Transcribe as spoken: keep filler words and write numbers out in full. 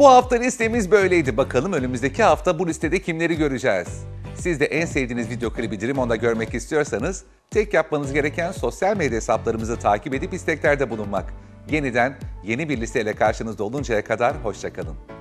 Bu hafta listemiz böyleydi. Bakalım önümüzdeki hafta bu listede kimleri göreceğiz? Siz de en sevdiğiniz video klibi Dreamon'da görmek istiyorsanız tek yapmanız gereken sosyal medya hesaplarımızı takip edip isteklerde bulunmak. Yeniden yeni bir listeyle karşınızda oluncaya kadar hoşça kalın.